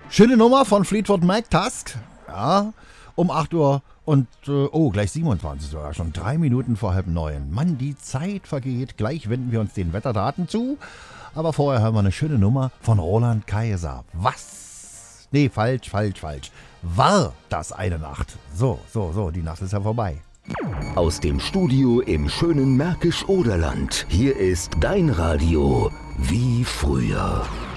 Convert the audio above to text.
Schöne Nummer von Fleetwood Mac, Tusk. Ja, um 8 Uhr und, gleich 27 sogar, schon 3 Minuten vor 8:30. Mann, die Zeit vergeht. Gleich wenden wir uns den Wetterdaten zu. Aber vorher hören wir eine schöne Nummer von Roland Kaiser. Was? Nee, falsch. War das eine Nacht? So, die Nacht ist ja vorbei. Aus dem Studio im schönen Märkisch-Oderland. Hier ist dein Radio wie früher.